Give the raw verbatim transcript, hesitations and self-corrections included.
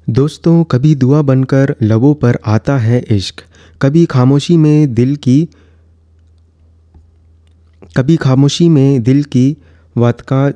दोस्तों, कभी दुआ बनकर लबों पर आता है इश्क, कभी खामोशी में दिल की कभी खामोशी में दिल की वात का